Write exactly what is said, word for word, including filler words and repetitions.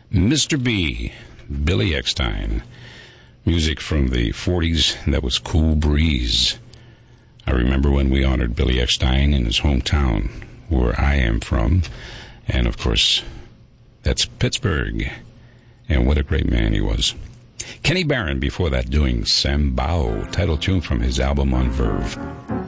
Mister B, Billy Eckstine. Music from the forties, that was Cool Breeze. I remember when we honored Billy Eckstine in his hometown, where I am from. And, of course, that's Pittsburgh. And what a great man he was. Kenny Barron, before that, doing Sambao, title tune from his album on Verve.